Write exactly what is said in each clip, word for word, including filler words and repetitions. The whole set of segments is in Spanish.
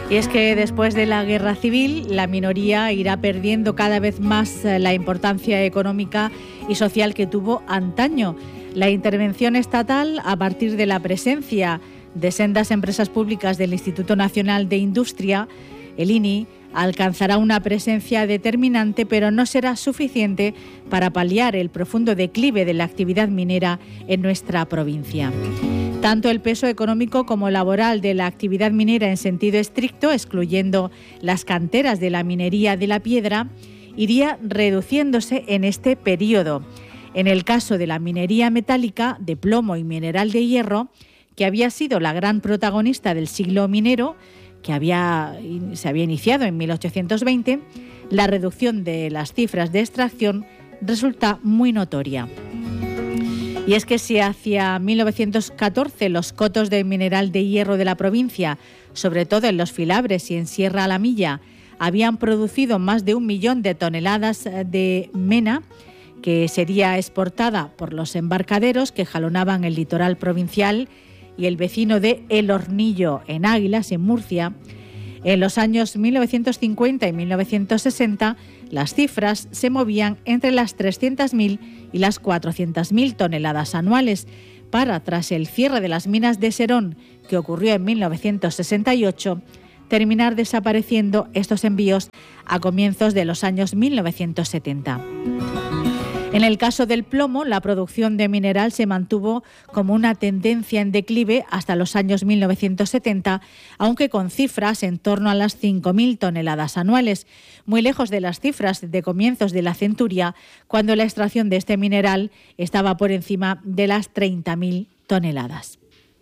Y es que después de la guerra civil, la minoría irá perdiendo cada vez más la importancia económica y social que tuvo antaño. La intervención estatal, a partir de la presencia de sendas empresas públicas del Instituto Nacional de Industria, el I N I, alcanzará una presencia determinante, pero no será suficiente para paliar el profundo declive de la actividad minera en nuestra provincia. Tanto el peso económico como laboral de la actividad minera en sentido estricto, excluyendo las canteras de la minería de la piedra, iría reduciéndose en este periodo. En el caso de la minería metálica de plomo y mineral de hierro, que había sido la gran protagonista del siglo minero, que había, se había iniciado en mil ochocientos veinte, la reducción de las cifras de extracción resulta muy notoria. Y es que si hacia mil novecientos catorce los cotos de mineral de hierro de la provincia, sobre todo en los Filabres y en Sierra La Milla, habían producido más de un millón de toneladas de mena, que sería exportada por los embarcaderos que jalonaban el litoral provincial y el vecino de El Hornillo, en Águilas, en Murcia, en los años mil novecientos cincuenta y mil novecientos sesenta, las cifras se movían entre las trescientas mil y las cuatrocientas mil toneladas anuales, para, tras el cierre de las minas de Serón, que ocurrió en mil novecientos sesenta y ocho, terminar desapareciendo estos envíos a comienzos de los años mil novecientos setenta. En el caso del plomo, la producción de mineral se mantuvo como una tendencia en declive hasta los años mil novecientos setenta, aunque con cifras en torno a las cinco mil toneladas anuales, muy lejos de las cifras de comienzos de la centuria, cuando la extracción de este mineral estaba por encima de las treinta mil toneladas.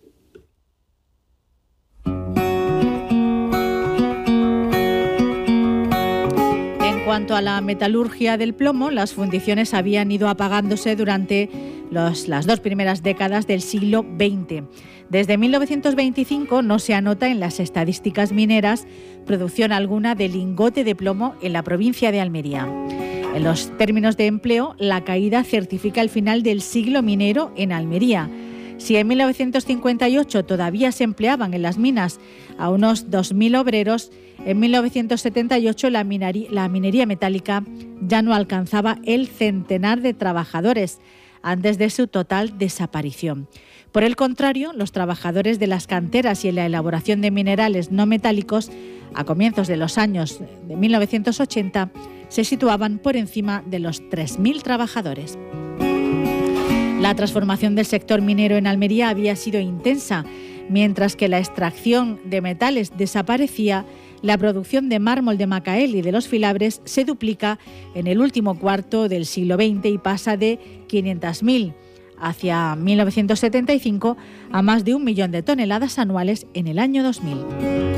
En cuanto a la metalurgia del plomo, las fundiciones habían ido apagándose durante los, las dos primeras décadas del siglo veinte. Desde mil novecientos veinticinco no se anota en las estadísticas mineras producción alguna de lingote de plomo en la provincia de Almería. En los términos de empleo, la caída certifica el final del siglo minero en Almería. Si en mil novecientos cincuenta y ocho todavía se empleaban en las minas a unos dos mil obreros, en mil novecientos setenta y ocho la minería, la minería metálica ya no alcanzaba el centenar de trabajadores antes de su total desaparición. Por el contrario, los trabajadores de las canteras y en la elaboración de minerales no metálicos a comienzos de los años de mil novecientos ochenta se situaban por encima de los tres mil trabajadores. La transformación del sector minero en Almería había sido intensa. Mientras que la extracción de metales desaparecía, la producción de mármol de Macael y de los Filabres se duplica en el último cuarto del siglo veinte y pasa de quinientas mil hacia mil novecientos setenta y cinco a más de un millón de toneladas anuales en el año dos mil.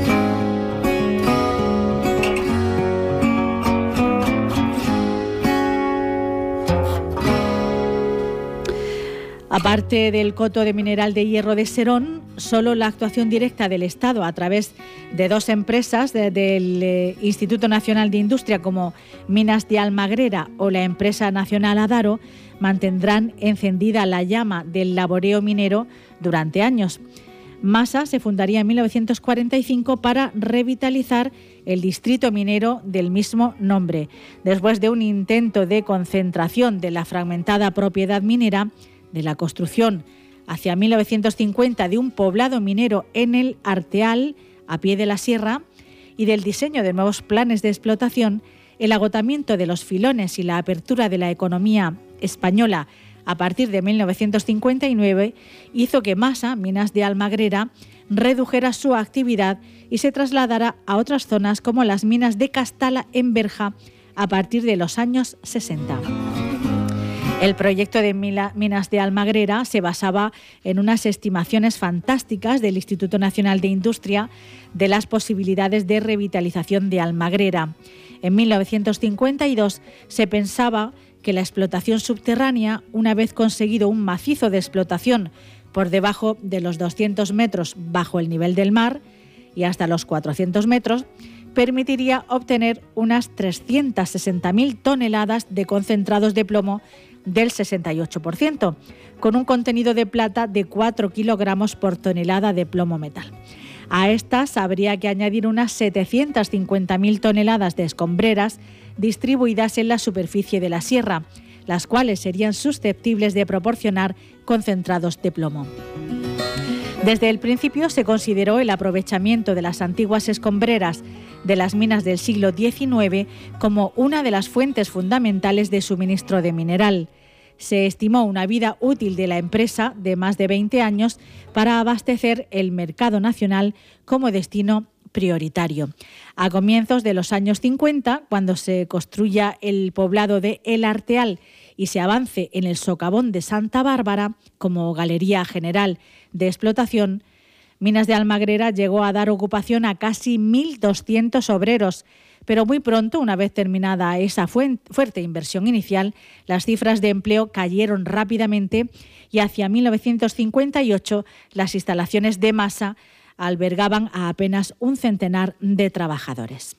Aparte del coto de mineral de hierro de Serón, solo la actuación directa del Estado a través de dos empresas de, del eh, Instituto Nacional de Industria como Minas de Almagrera o la empresa nacional Adaro mantendrán encendida la llama del laboreo minero durante años. Masa se fundaría en mil novecientos cuarenta y cinco para revitalizar el distrito minero del mismo nombre. Después de un intento de concentración de la fragmentada propiedad minera, de la construcción hacia mil novecientos cincuenta de un poblado minero en el Arteal, a pie de la sierra, y del diseño de nuevos planes de explotación, el agotamiento de los filones y la apertura de la economía española a partir de mil novecientos cincuenta y nueve hizo que Masa, Minas de Almagrera, redujera su actividad y se trasladara a otras zonas como las minas de Castala en Berja a partir de los años sesenta. El proyecto de Minas de Almagrera se basaba en unas estimaciones fantásticas del Instituto Nacional de Industria de las posibilidades de revitalización de Almagrera. En mil novecientos cincuenta y dos se pensaba que la explotación subterránea, una vez conseguido un macizo de explotación por debajo de los doscientos metros bajo el nivel del mar y hasta los cuatrocientos metros, permitiría obtener unas trescientas sesenta mil toneladas de concentrados de plomo del sesenta y ocho por ciento, con un contenido de plata de cuatro kilogramos por tonelada de plomo metal. A estas habría que añadir unas setecientas cincuenta mil toneladas de escombreras distribuidas en la superficie de la sierra, las cuales serían susceptibles de proporcionar concentrados de plomo. Desde el principio se consideró el aprovechamiento de las antiguas escombreras de las minas del siglo diecinueve como una de las fuentes fundamentales de suministro de mineral. Se estimó una vida útil de la empresa de más de veinte años para abastecer el mercado nacional como destino prioritario. A comienzos de los años cincuenta, cuando se construya el poblado de El Arteal y se avance en el socavón de Santa Bárbara como galería general de explotación, Minas de Almagrera llegó a dar ocupación a casi mil doscientos obreros, pero muy pronto, una vez terminada esa fuerte inversión inicial, las cifras de empleo cayeron rápidamente y hacia mil novecientos cincuenta y ocho las instalaciones de masa albergaban a apenas un centenar de trabajadores.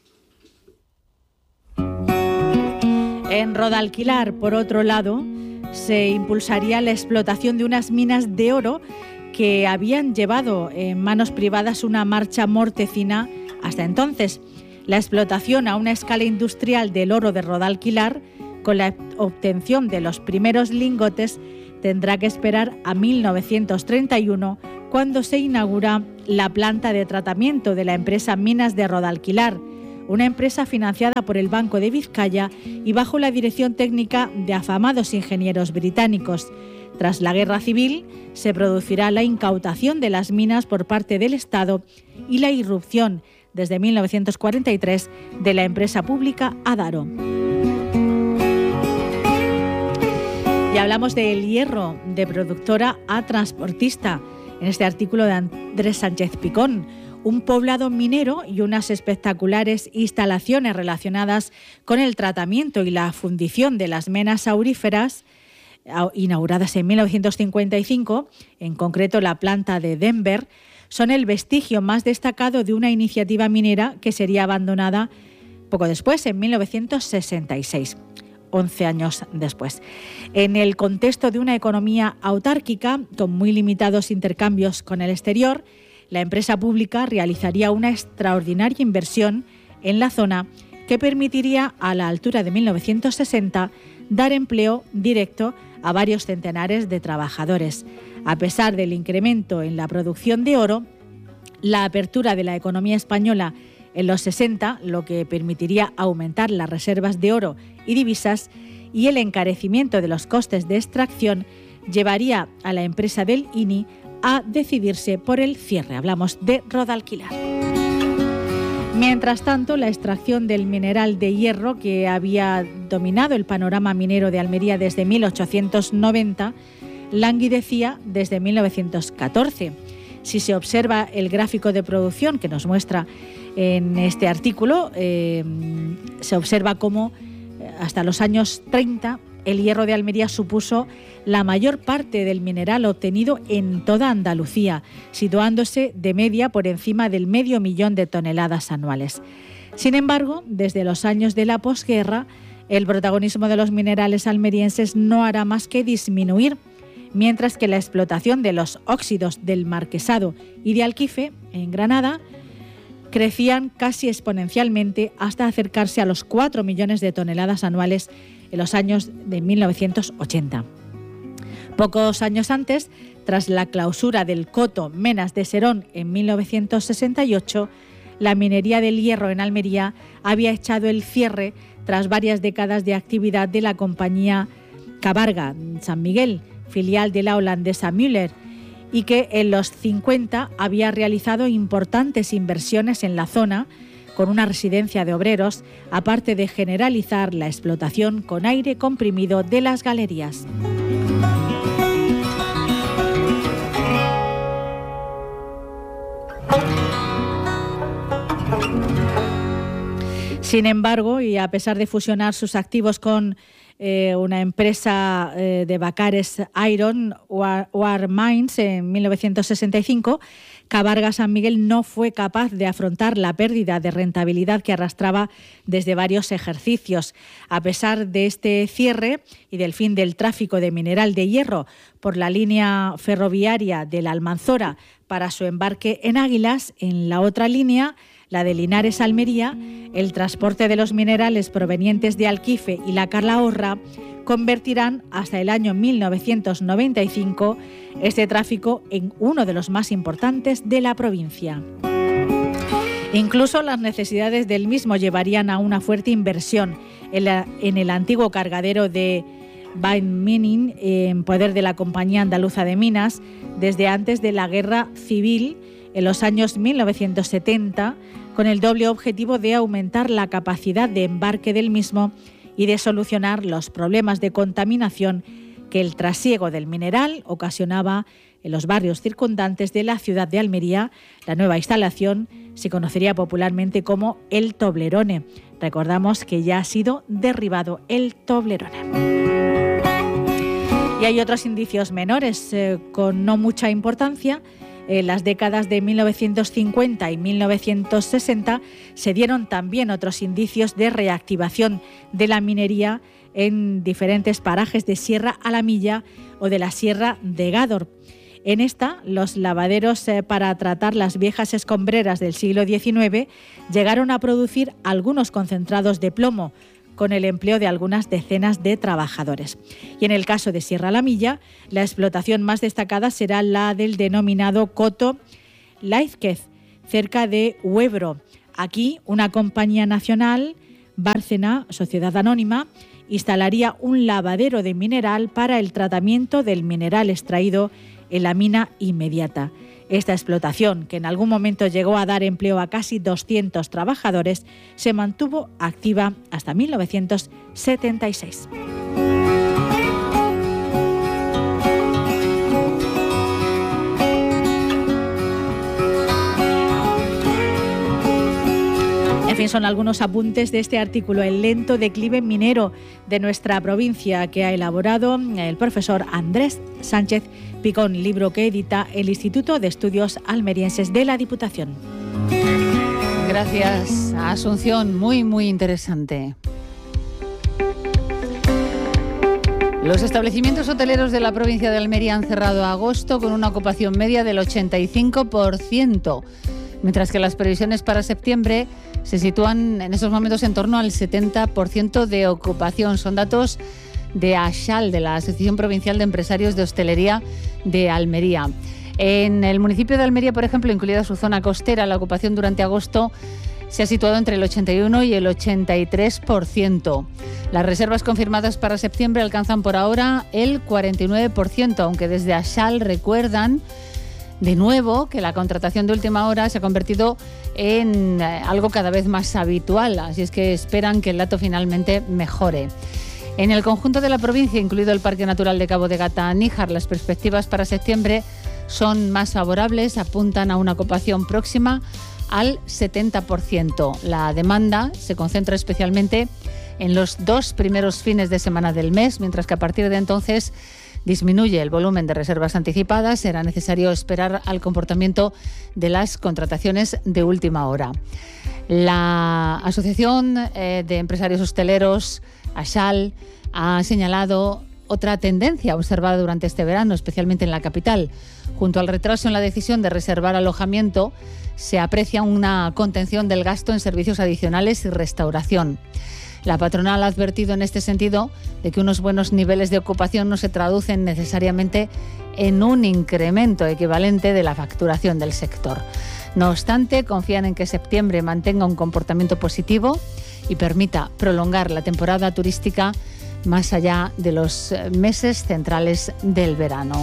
En Rodalquilar, por otro lado, se impulsaría la explotación de unas minas de oro que habían llevado en manos privadas una marcha mortecina hasta entonces. La explotación a una escala industrial del oro de Rodalquilar, con la obtención de los primeros lingotes, tendrá que esperar a mil novecientos treinta y uno, cuando se inaugura la planta de tratamiento de la empresa Minas de Rodalquilar, una empresa financiada por el Banco de Vizcaya y bajo la dirección técnica de afamados ingenieros británicos. Tras la Guerra Civil, se producirá la incautación de las minas por parte del Estado y la irrupción, desde mil novecientos cuarenta y tres, de la empresa pública Adaro. Y hablamos del hierro, de productora a transportista, en este artículo de Andrés Sánchez Picón. Un poblado minero y unas espectaculares instalaciones relacionadas con el tratamiento y la fundición de las menas auríferas, inauguradas en mil novecientos cincuenta y cinco, en concreto la planta de Denver, son el vestigio más destacado de una iniciativa minera que sería abandonada poco después, en mil novecientos sesenta y seis. once años después. En el contexto de una economía autárquica, con muy limitados intercambios con el exterior, la empresa pública realizaría una extraordinaria inversión en la zona que permitiría, a la altura de mil novecientos sesenta, dar empleo directo a varios centenares de trabajadores. A pesar del incremento en la producción de oro, la apertura de la economía española en los sesenta, lo que permitiría aumentar las reservas de oro y divisas, y el encarecimiento de los costes de extracción, llevaría a la empresa del I N I a decidirse por el cierre. Hablamos de Rodalquilar. Mientras tanto, la extracción del mineral de hierro, que había dominado el panorama minero de Almería desde mil ochocientos noventa, languidecía desde mil novecientos catorce. Si se observa el gráfico de producción que nos muestra en este artículo, eh, se observa cómo hasta los años treinta el hierro de Almería supuso la mayor parte del mineral obtenido en toda Andalucía, situándose de media por encima del medio millón de toneladas anuales. Sin embargo, desde los años de la posguerra, el protagonismo de los minerales almerienses no hará más que disminuir, mientras que la explotación de los óxidos del Marquesado y de Alquife, en Granada, crecían casi exponencialmente hasta acercarse a los cuatro millones de toneladas anuales en los años de mil novecientos ochenta. Pocos años antes, tras la clausura del coto Menas de Serón en mil novecientos sesenta y ocho, la minería del hierro en Almería había echado el cierre tras varias décadas de actividad de la compañía Cabarga San Miguel, filial de la holandesa Müller, y que en los cincuenta había realizado importantes inversiones en la zona, con una residencia de obreros, aparte de generalizar la explotación con aire comprimido de las galerías. Sin embargo, y a pesar de fusionar sus activos con eh, una empresa eh, de Bacares Iron Ore Mines en mil novecientos sesenta y cinco, Cabarga San Miguel no fue capaz de afrontar la pérdida de rentabilidad que arrastraba desde varios ejercicios. A pesar de este cierre y del fin del tráfico de mineral de hierro por la línea ferroviaria de la Almanzora para su embarque en Águilas, en la otra línea, la de Linares Almería, el transporte de los minerales provenientes de Alquife y la Calahorra convertirán hasta el año mil novecientos noventa y cinco este tráfico en uno de los más importantes de la provincia. Incluso las necesidades del mismo llevarían a una fuerte inversión en, la, en el antiguo cargadero de Bain Mining, en poder de la Compañía Andaluza de Minas, desde antes de la Guerra Civil, en los años mil novecientos setenta, con el doble objetivo de aumentar la capacidad de embarque del mismo y de solucionar los problemas de contaminación que el trasiego del mineral ocasionaba en los barrios circundantes de la ciudad de Almería. La nueva instalación se conocería popularmente como el Toblerone. Recordamos que ya ha sido derribado el Toblerone. Y hay otros indicios menores eh, con no mucha importancia. En las décadas de mil novecientos cincuenta y mil novecientos sesenta se dieron también otros indicios de reactivación de la minería en diferentes parajes de Sierra Alamilla o de la Sierra de Gádor. En esta, los lavaderos eh, para tratar las viejas escombreras del siglo diecinueve llegaron a producir algunos concentrados de plomo, con el empleo de algunas decenas de trabajadores. Y en el caso de Sierra Alamilla, la explotación más destacada será la del denominado Coto Laizquez, cerca de Huebro. Aquí, una compañía nacional, Bárcena, Sociedad Anónima, instalaría un lavadero de mineral para el tratamiento del mineral extraído en la mina inmediata. Esta explotación, que en algún momento llegó a dar empleo a casi doscientos trabajadores, se mantuvo activa hasta mil novecientos setenta y seis. En fin, son algunos apuntes de este artículo, El lento declive minero de nuestra provincia, que ha elaborado el profesor Andrés Sánchez Picón, libro que edita el Instituto de Estudios Almerienses de la Diputación. Gracias, Asunción, muy, muy interesante. Los establecimientos hoteleros de la provincia de Almería han cerrado agosto con una ocupación media del ochenta y cinco por ciento, mientras que las previsiones para septiembre se sitúan en esos momentos en torno al setenta por ciento de ocupación. Son datos de ASHAL, de la Asociación Provincial de Empresarios de Hostelería de Almería. En el municipio de Almería, por ejemplo, incluida su zona costera, la ocupación durante agosto se ha situado entre el ochenta y uno y el ochenta y tres por ciento. Las reservas confirmadas para septiembre alcanzan por ahora el cuarenta y nueve por ciento, aunque desde ASHAL recuerdan de nuevo que la contratación de última hora se ha convertido en algo cada vez más habitual, así es que esperan que el dato finalmente mejore. En el conjunto de la provincia, incluido el Parque Natural de Cabo de Gata-Níjar, las perspectivas para septiembre son más favorables, apuntan a una ocupación próxima al setenta por ciento. La demanda se concentra especialmente en los dos primeros fines de semana del mes, mientras que a partir de entonces disminuye el volumen de reservas anticipadas. Será necesario esperar al comportamiento de las contrataciones de última hora. La Asociación eh, de Empresarios Hosteleros, ASHAL, ha señalado otra tendencia observada durante este verano, especialmente en la capital. Junto al retraso en la decisión de reservar alojamiento, se aprecia una contención del gasto en servicios adicionales y restauración. La patronal ha advertido en este sentido de que unos buenos niveles de ocupación no se traducen necesariamente en un incremento equivalente de la facturación del sector. No obstante, confían en que septiembre mantenga un comportamiento positivo y permita prolongar la temporada turística más allá de los meses centrales del verano.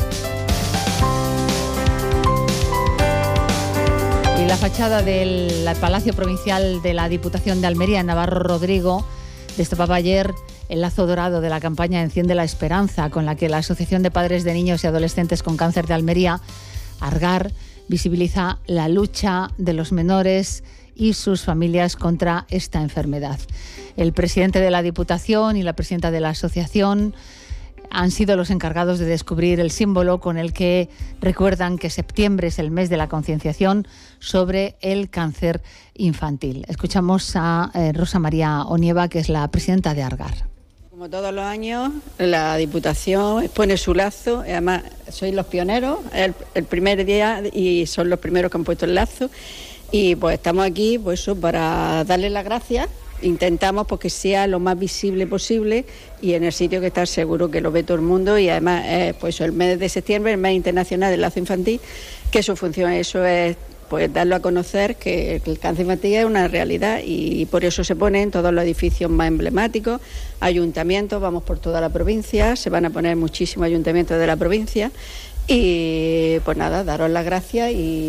Y la fachada del Palacio Provincial de la Diputación de Almería, en Navarro Rodrigo, destapaba ayer el lazo dorado de la campaña Enciende la Esperanza, con la que la Asociación de Padres de Niños y Adolescentes con Cáncer de Almería, ARGAR, visibiliza la lucha de los menores y sus familias contra esta enfermedad. El presidente de la Diputación y la presidenta de la asociación han sido los encargados de descubrir el símbolo con el que recuerdan que septiembre es el mes de la concienciación sobre el cáncer infantil. Escuchamos a eh, Rosa María Onieva, que es la presidenta de ARGAR. Como todos los años, la Diputación pone su lazo, además sois los pioneros, el, el primer día y son los primeros que han puesto el lazo, y pues estamos aquí pues eso, para darles las gracias. Intentamos porque sea lo más visible posible y en el sitio que está seguro que lo ve todo el mundo, y además eh, pues el mes de septiembre, el mes internacional del lazo infantil, que su función eso es pues darlo a conocer, que el cáncer infantil es una realidad, y por eso se ponen todos los edificios más emblemáticos, ayuntamientos, vamos por toda la provincia, se van a poner muchísimos ayuntamientos de la provincia. Y pues nada, daros las gracias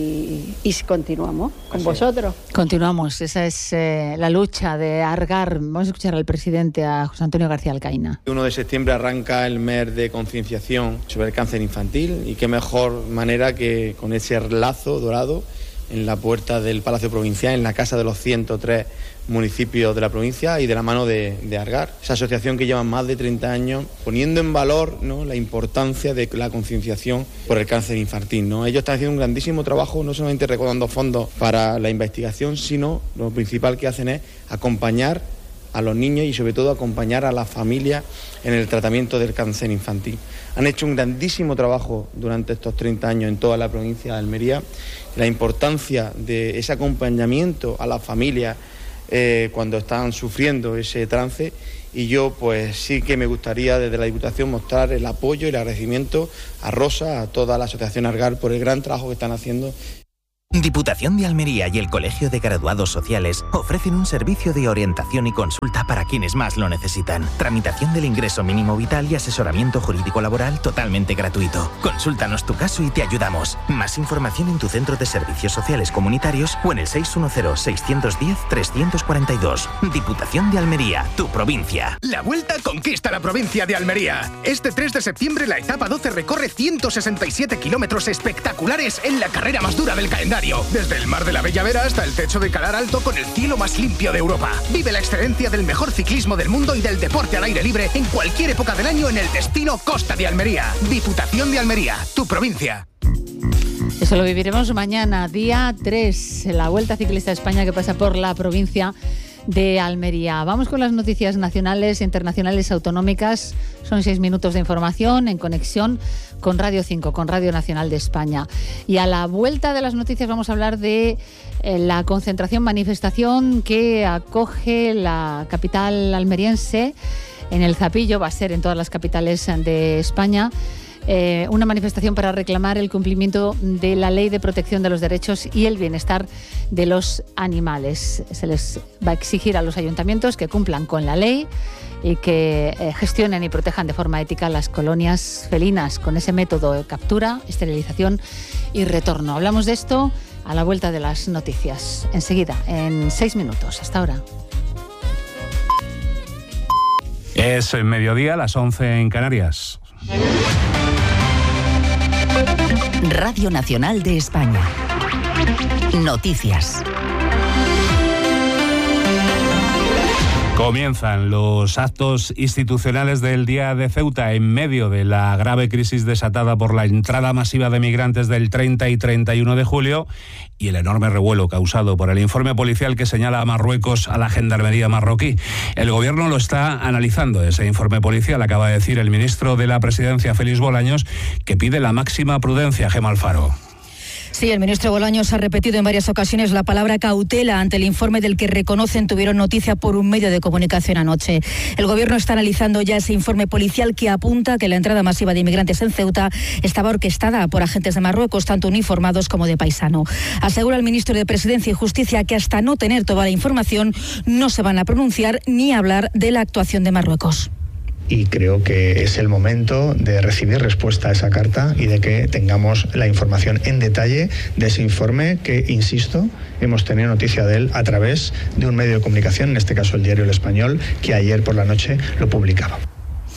y, y continuamos con Así vosotros. Continuamos, esa es eh, la lucha de ARGAR. Vamos a escuchar al presidente, a José Antonio García Alcaina. El primero de septiembre arranca el mes de concienciación sobre el cáncer infantil, y qué mejor manera que con ese lazo dorado en la puerta del Palacio Provincial, en la casa de los ciento tres municipios de la provincia y de la mano de, de ARGAR, esa asociación que lleva más de treinta años poniendo en valor, ¿no?, la importancia de la concienciación por el cáncer infantil, ¿no? Ellos están haciendo un grandísimo trabajo, no solamente recaudando fondos para la investigación, sino lo principal que hacen es acompañar a los niños y sobre todo acompañar a las familias en el tratamiento del cáncer infantil. Han hecho un grandísimo trabajo durante estos treinta años en toda la provincia de Almería. La importancia de ese acompañamiento a las familias eh, cuando están sufriendo ese trance, y yo pues sí que me gustaría desde la Diputación mostrar el apoyo y el agradecimiento a Rosa, a toda la asociación ARGAR por el gran trabajo que están haciendo. Diputación de Almería y el Colegio de Graduados Sociales ofrecen un servicio de orientación y consulta para quienes más lo necesitan. Tramitación del ingreso mínimo vital y asesoramiento jurídico laboral totalmente gratuito. Consúltanos tu caso y te ayudamos. Más información en tu centro de servicios sociales comunitarios o en el seis uno cero, seis uno cero, tres cuatro dos. Diputación de Almería, tu provincia. La Vuelta conquista la provincia de Almería. Este tres de septiembre la etapa doce recorre ciento sesenta y siete kilómetros espectaculares en la carrera más dura del calendario. Desde el mar de la Bella Vera hasta el techo de Calar Alto con el cielo más limpio de Europa. Vive la excelencia del mejor ciclismo del mundo y del deporte al aire libre en cualquier época del año en el destino Costa de Almería. Diputación de Almería, tu provincia. Eso lo viviremos mañana, día tres, la Vuelta Ciclista de España que pasa por la provincia de Almería. Vamos con las noticias nacionales, internacionales, autonómicas. Son seis minutos de información en conexión con Radio cinco, con Radio Nacional de España. Y a la vuelta de las noticias vamos a hablar de eh, la concentración, manifestación que acoge la capital almeriense en el Zapillo. Va a ser en todas las capitales de España. Eh, una manifestación para reclamar el cumplimiento de la Ley de Protección de los Derechos y el Bienestar de los Animales. Se les va a exigir a los ayuntamientos que cumplan con la ley y que eh, gestionen y protejan de forma ética las colonias felinas con ese método de captura, esterilización y retorno. Hablamos de esto a la vuelta de las noticias. Enseguida, en seis minutos. Hasta ahora. Es el mediodía, las once en Canarias. Radio Nacional de España. Noticias. Comienzan los actos institucionales del Día de Ceuta en medio de la grave crisis desatada por la entrada masiva de migrantes del treinta y treinta y uno de julio y el enorme revuelo causado por el informe policial que señala a Marruecos a la gendarmería marroquí. El gobierno lo está analizando, ese informe policial, acaba de decir el ministro de la Presidencia, Félix Bolaños, que pide la máxima prudencia. Gemma Alfaro. Sí, el ministro Bolaños ha repetido en varias ocasiones la palabra cautela ante el informe del que reconocen tuvieron noticia por un medio de comunicación anoche. El gobierno está analizando ya ese informe policial que apunta que la entrada masiva de inmigrantes en Ceuta estaba orquestada por agentes de Marruecos, tanto uniformados como de paisano. Asegura el ministro de Presidencia y Justicia que hasta no tener toda la información no se van a pronunciar ni a hablar de la actuación de Marruecos. Y creo que es el momento de recibir respuesta a esa carta y de que tengamos la información en detalle de ese informe que, insisto, hemos tenido noticia de él a través de un medio de comunicación, en este caso el diario El Español, que ayer por la noche lo publicaba.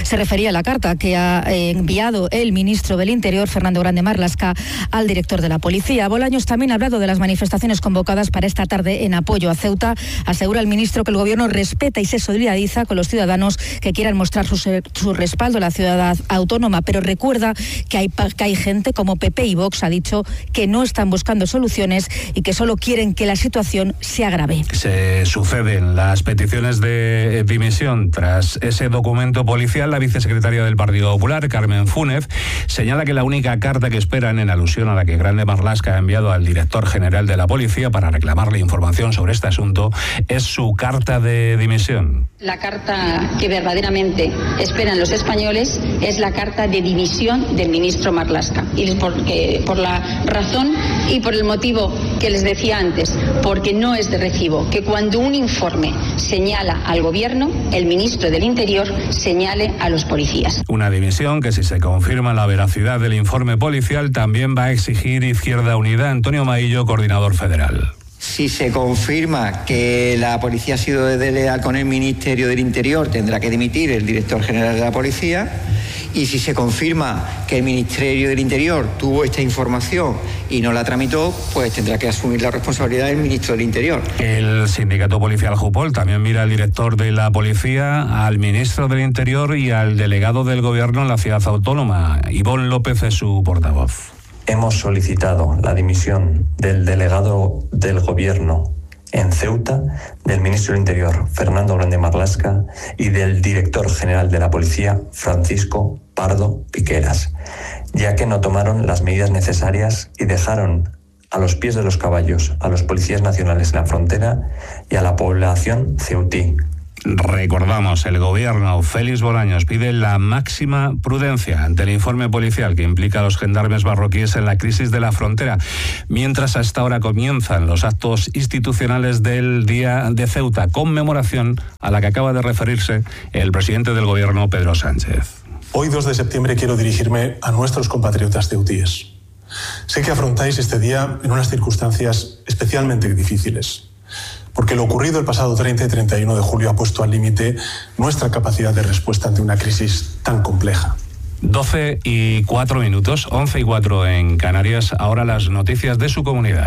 Se refería a la carta que ha eh, enviado el ministro del Interior, Fernando Grande Marlaska, al director de la policía. Bolaños también ha hablado de las manifestaciones convocadas para esta tarde en apoyo a Ceuta. Asegura el ministro que el gobierno respeta y se solidariza con los ciudadanos que quieran mostrar su, su respaldo a la ciudad autónoma, pero recuerda que hay, que hay gente como P P y Vox, ha dicho, que no están buscando soluciones y que solo quieren que la situación se agrave. Se suceden las peticiones de dimisión tras ese documento policial. La vicesecretaria del Partido Popular, Carmen Fúnez, señala que la única carta que esperan, en alusión a la que Grande Marlaska ha enviado al director general de la policía para reclamarle información sobre este asunto, es su carta de dimisión. La carta que verdaderamente esperan los españoles es la carta de dimisión del ministro Marlaska. Y es porque, por la razón y por el motivo que les decía antes, porque no es de recibo que cuando un informe señala al gobierno, el ministro del Interior señale a los policías. Una dimisión que, si se confirma la veracidad del informe policial, también va a exigir Izquierda Unida. Antonio Maillo, coordinador federal. Si se confirma que la policía ha sido desleal con el Ministerio del Interior, tendrá que dimitir el director general de la policía. Y si se confirma que el Ministerio del Interior tuvo esta información y no la tramitó, pues tendrá que asumir la responsabilidad del ministro del Interior. El sindicato policial Jupol también mira al director de la policía, al ministro del Interior y al delegado del gobierno en la ciudad autónoma. Ivonne López es su portavoz. Hemos solicitado la dimisión del delegado del gobierno en Ceuta, del ministro del Interior, Fernando Grande Marlaska, y del director general de la policía, Francisco Pardo Piqueras, ya que no tomaron las medidas necesarias y dejaron a los pies de los caballos a los policías nacionales en la frontera y a la población ceutí. Recordamos, el gobierno, Félix Bolaños, pide la máxima prudencia ante el informe policial que implica a los gendarmes marroquíes en la crisis de la frontera, mientras a esta hora comienzan los actos institucionales del Día de Ceuta, conmemoración a la que acaba de referirse el presidente del gobierno, Pedro Sánchez. Hoy, dos de septiembre, quiero dirigirme a nuestros compatriotas ceutíes. Sé que afrontáis este día en unas circunstancias especialmente difíciles, porque lo ocurrido el pasado treinta y treinta y uno de julio ha puesto al límite nuestra capacidad de respuesta ante una crisis tan compleja. doce y cuatro minutos, once y cuatro en Canarias. Ahora las noticias de su comunidad.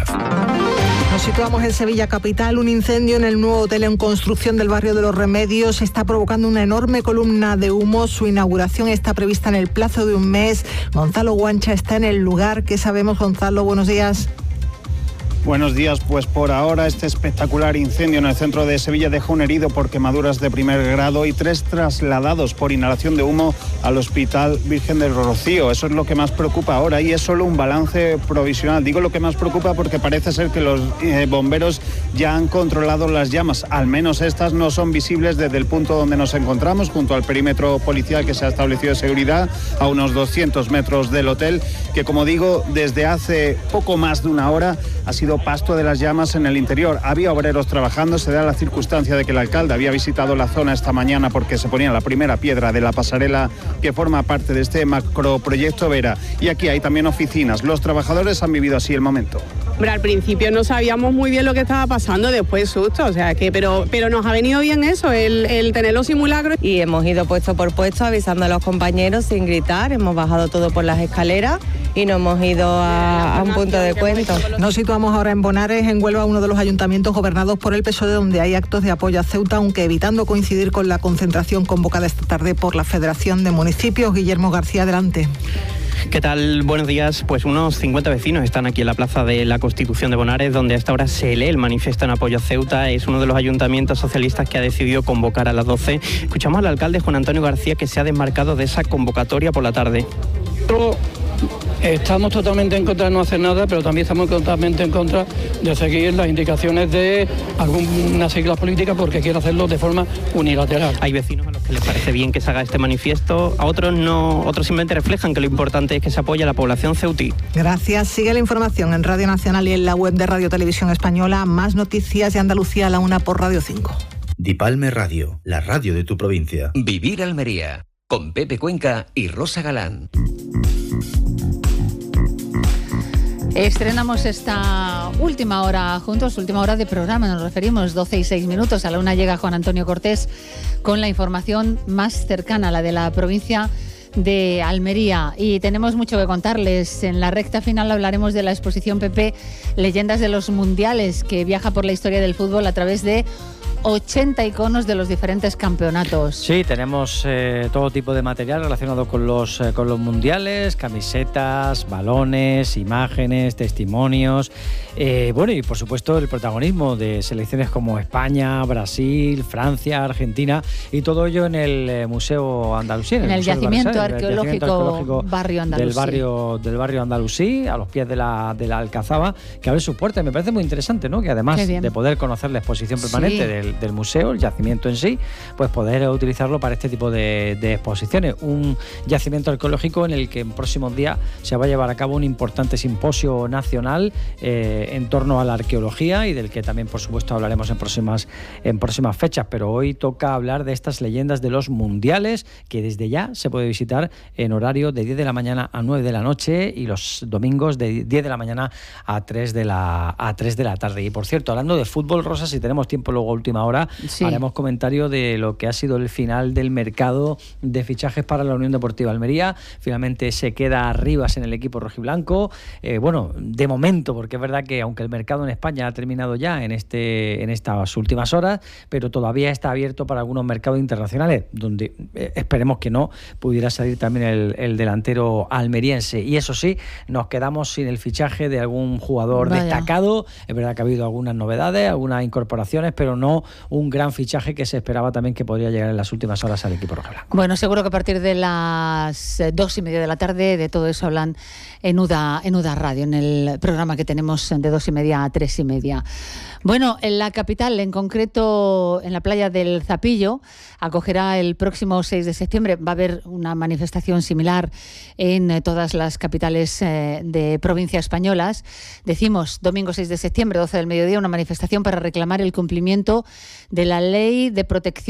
Nos situamos en Sevilla capital. Un incendio en el nuevo hotel en construcción del barrio de Los Remedios está provocando una enorme columna de humo. Su inauguración está prevista en el plazo de un mes. Gonzalo Guancha está en el lugar. ¿Qué sabemos, Gonzalo? Buenos días. Buenos días, pues por ahora este espectacular incendio en el centro de Sevilla deja un herido por quemaduras de primer grado y tres trasladados por inhalación de humo al Hospital Virgen del Rocío. Eso es lo que más preocupa ahora y es solo un balance provisional. Digo lo que más preocupa porque parece ser que los eh, bomberos ya han controlado las llamas. Al menos estas no son visibles desde el punto donde nos encontramos, junto al perímetro policial que se ha establecido de seguridad, a unos doscientos metros del hotel, que como digo, desde hace poco más de una hora ha sido pasto de las llamas en el interior. Había obreros trabajando. Se da la circunstancia de que el alcalde había visitado la zona esta mañana porque se ponía la primera piedra de la pasarela que forma parte de este macroproyecto Vera. Y aquí hay también oficinas. Los trabajadores han vivido así el momento. Hombre, al principio no sabíamos muy bien lo que estaba pasando, después susto, o sea que, pero, pero nos ha venido bien eso, el, el tener los simulacros. Y hemos ido puesto por puesto avisando a los compañeros sin gritar, hemos bajado todo por las escaleras y nos hemos ido a, a un punto de cuento. Nos situamos ahora en Bonares, en Huelva, uno de los ayuntamientos gobernados por el P S O E, donde hay actos de apoyo a Ceuta, aunque evitando coincidir con la concentración convocada esta tarde por la Federación de Municipios. Guillermo García, adelante. ¿Qué tal? Buenos días. Pues unos cincuenta vecinos están aquí en la Plaza de la Constitución de Bonares, donde a esta hora se lee el manifiesto en apoyo a Ceuta. Es uno de los ayuntamientos socialistas que ha decidido convocar a las doce. Escuchamos al alcalde Juan Antonio García, que se ha desmarcado de esa convocatoria por la tarde. Estamos totalmente en contra de no hacer nada, pero también estamos totalmente en contra de seguir las indicaciones de algunas siglas políticas porque quiere hacerlo de forma unilateral. Hay vecinos a los que les parece bien que se haga este manifiesto, a otros no, otros simplemente reflejan que lo importante es que se apoye a la población ceutí. Gracias. Sigue la información en Radio Nacional y en la web de Radio Televisión Española. Más noticias de Andalucía a la una por Radio cinco. Dipalme Radio, la radio de tu provincia. Vivir Almería, con Pepe Cuenca y Rosa Galán. Estrenamos esta última hora juntos, última hora de programa, nos referimos, doce y seis minutos. A la una llega Juan Antonio Cortés con la información más cercana, la de la provincia de Almería. Y tenemos mucho que contarles. En la recta final hablaremos de la exposición P P Leyendas de los Mundiales, que viaja por la historia del fútbol a través de ochenta iconos de los diferentes campeonatos. Sí, tenemos eh, todo tipo de material relacionado con los, eh, con los mundiales, camisetas, balones, imágenes, testimonios. Eh, bueno, y por supuesto el protagonismo de selecciones como España, Brasil, Francia, Argentina, y todo ello en el eh, Museo Andalusí. En el, el, Museo yacimiento, de arqueológico, el yacimiento arqueológico barrio Andalusí. Del barrio, del barrio Andalusí, a los pies de la, de la Alcazaba, que abre sus puertas. Me parece muy interesante, ¿no? Que además de poder conocer la exposición permanente sí. del del museo, el yacimiento en sí, pues poder utilizarlo para este tipo de, de exposiciones. Un yacimiento arqueológico en el que en próximos días se va a llevar a cabo un importante simposio nacional eh, en torno a la arqueología, y del que también, por supuesto, hablaremos en próximas, en próximas fechas. Pero hoy toca hablar de estas leyendas de los mundiales, que desde ya se puede visitar en horario de diez de la mañana a nueve de la noche, y los domingos de diez de la mañana a tres de la, a tres de la tarde. Y por cierto, hablando de fútbol, Rosa, si tenemos tiempo luego a última hora, sí. haremos comentario de lo que ha sido el final del mercado de fichajes para la Unión Deportiva Almería. Finalmente se queda Rivas en el equipo rojiblanco. Eh, bueno, de momento, porque es verdad que aunque el mercado en España ha terminado ya en, este, en estas últimas horas, pero todavía está abierto para algunos mercados internacionales, donde eh, esperemos que no pudiera salir también el, el delantero almeriense. Y eso sí, nos quedamos sin el fichaje de algún jugador Vaya. destacado. Es verdad que ha habido algunas novedades, algunas incorporaciones, pero no un gran fichaje que se esperaba también que podría llegar en las últimas horas al equipo rojiblanco. Bueno, seguro que a partir de las dos y media de la tarde de todo eso hablan en UDA, en UDA Radio, en el programa que tenemos de dos y media a tres y media. Bueno, en la capital, en concreto en la playa del Zapillo, acogerá el próximo seis de septiembre. Va a haber una manifestación similar en todas las capitales eh, de provincia españolas. Decimos, domingo seis de septiembre, doce del mediodía, una manifestación para reclamar el cumplimiento de la Ley de Protección